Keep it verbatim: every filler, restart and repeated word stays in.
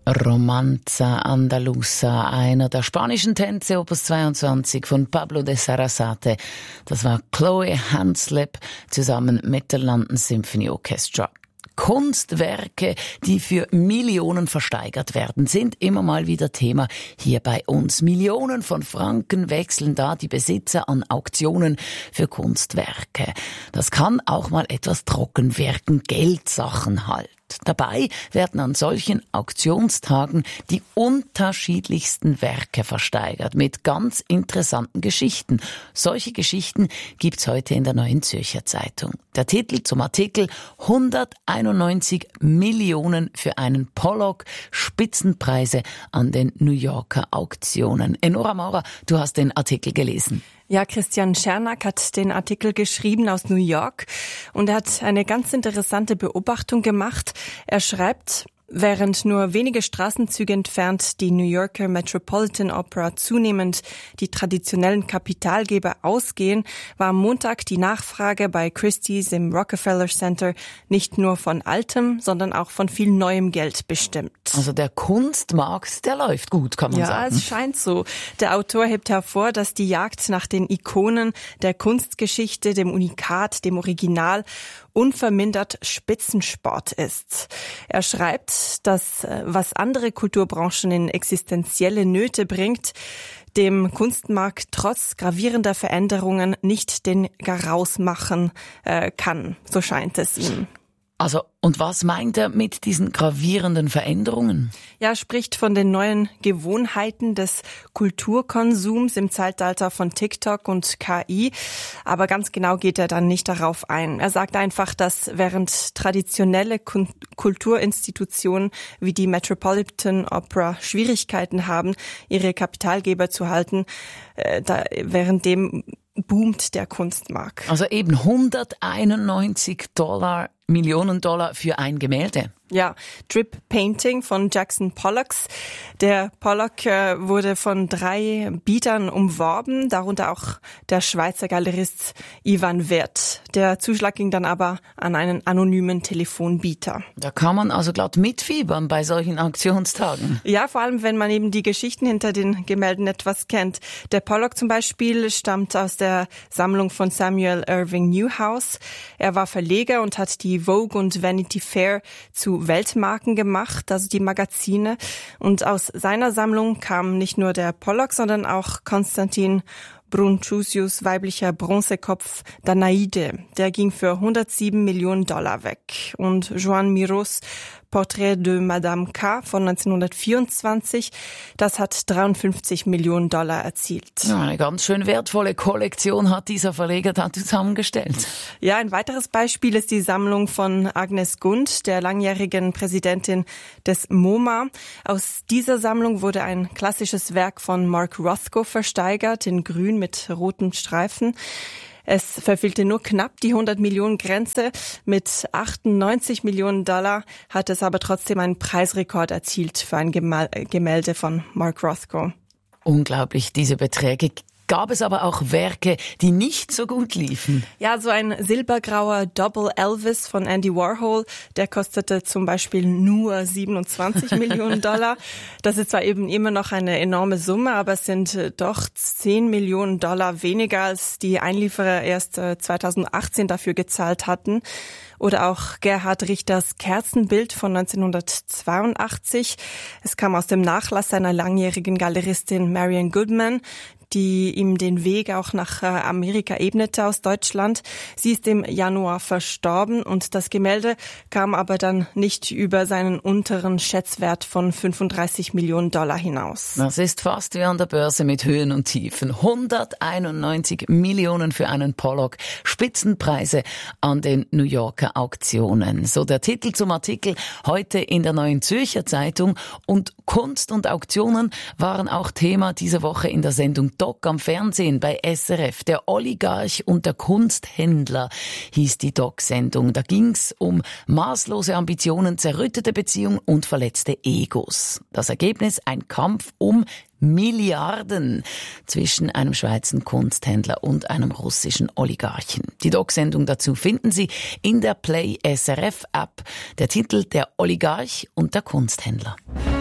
Romanza Andaluza, einer der spanischen Tänze, Opus zweiundzwanzig von Pablo de Sarasate. Das war Chloe Hanslip zusammen mit der London Symphony Orchestra. Kunstwerke, die für Millionen versteigert werden, sind immer mal wieder Thema hier bei uns. Millionen von Franken wechseln da die Besitzer an Auktionen für Kunstwerke. Das kann auch mal etwas trocken wirken, Geldsachen halt. Dabei werden an solchen Auktionstagen die unterschiedlichsten Werke versteigert mit ganz interessanten Geschichten. Solche Geschichten gibt's heute in der Neuen Zürcher Zeitung. Der Titel zum Artikel: hunderteinundneunzig Millionen für einen Pollock, Spitzenpreise an den New Yorker Auktionen. Enora Maurer, du hast den Artikel gelesen. Ja, Christian Schernack hat den Artikel geschrieben aus New York und er hat eine ganz interessante Beobachtung gemacht. Er schreibt: Während nur wenige Straßenzüge entfernt die New Yorker Metropolitan Opera zunehmend die traditionellen Kapitalgeber ausgehen, war am Montag die Nachfrage bei Christie's im Rockefeller Center nicht nur von altem, sondern auch von viel neuem Geld bestimmt. Also der Kunstmarkt, der läuft gut, kann man ja, sagen. Ja, es scheint so. Der Autor hebt hervor, dass die Jagd nach den Ikonen der Kunstgeschichte, dem Unikat, dem Original unvermindert Spitzensport ist. Er schreibt, dass was andere Kulturbranchen in existenzielle Nöte bringt, dem Kunstmarkt trotz gravierender Veränderungen nicht den Garaus machen äh, kann. So scheint es ihm. Also, und was meint er mit diesen gravierenden Veränderungen? Ja, er spricht von den neuen Gewohnheiten des Kulturkonsums im Zeitalter von TikTok und K I. Aber ganz genau geht er dann nicht darauf ein. Er sagt einfach, dass während traditionelle Kulturinstitutionen wie die Metropolitan Opera Schwierigkeiten haben, ihre Kapitalgeber zu halten, äh, da, währenddem boomt der Kunstmarkt. Also eben hunderteinundneunzig Dollar, Millionen Dollar für ein Gemälde. Ja, Drip Painting von Jackson Pollocks. Der Pollock äh, wurde von drei Bietern umworben, darunter auch der Schweizer Galerist Ivan Wirth. Der Zuschlag ging dann aber an einen anonymen Telefonbieter. Da kann man also glatt mitfiebern bei solchen Auktionstagen. Ja, vor allem, wenn man eben die Geschichten hinter den Gemälden etwas kennt. Der Pollock zum Beispiel stammt aus der Sammlung von Samuel Irving Newhouse. Er war Verleger und hat die Vogue und Vanity Fair zu Weltmarken gemacht, also die Magazine. Und aus seiner Sammlung kam nicht nur der Pollock, sondern auch Konstantin Brunchusius weiblicher Bronzekopf Danaide. Der ging für hundertsieben Millionen Dollar weg. Und Joan Miros Portrait de Madame K. von neunzehnhundertvierundzwanzig, das hat dreiundfünfzig Millionen Dollar erzielt. Ja, eine ganz schön wertvolle Kollektion hat dieser Verleger da zusammengestellt. Ja, ein weiteres Beispiel ist die Sammlung von Agnes Gund, der langjährigen Präsidentin des MoMA. Aus dieser Sammlung wurde ein klassisches Werk von Mark Rothko versteigert, in grün mit roten Streifen. Es verfehlte nur knapp die hundert Millionen Grenze. Mit achtundneunzig Millionen Dollar hat es aber trotzdem einen Preisrekord erzielt für ein Gemälde von Mark Rothko. Unglaublich, diese Beträge. Gab es aber auch Werke, die nicht so gut liefen? Ja, so ein silbergrauer Double Elvis von Andy Warhol, der kostete zum Beispiel nur siebenundzwanzig Millionen Dollar. Das ist zwar eben immer noch eine enorme Summe, aber es sind doch zehn Millionen Dollar weniger, als die Einlieferer erst zweitausendachtzehn dafür gezahlt hatten. Oder auch Gerhard Richters Kerzenbild von neunzehnhundertzweiundachtzig. Es kam aus dem Nachlass seiner langjährigen Galeristin Marian Goodman, die ihm den Weg auch nach Amerika ebnete aus Deutschland. Sie ist im Januar verstorben und das Gemälde kam aber dann nicht über seinen unteren Schätzwert von fünfunddreißig Millionen Dollar hinaus. Das ist fast wie an der Börse mit Höhen und Tiefen. hunderteinundneunzig Millionen für einen Pollock. Spitzenpreise an den New Yorker Auktionen. So der Titel zum Artikel heute in der Neuen Zürcher Zeitung. Und Kunst und Auktionen waren auch Thema diese Woche in der Sendung Doc am Fernsehen bei S R F. Der Oligarch und der Kunsthändler hieß die Doc-Sendung. Da ging's um maßlose Ambitionen, zerrüttete Beziehungen und verletzte Egos. Das Ergebnis: ein Kampf um Milliarden zwischen einem Schweizer Kunsthändler und einem russischen Oligarchen. Die Doc-Sendung dazu finden Sie in der Play S R F App. Der Titel: Der Oligarch und der Kunsthändler.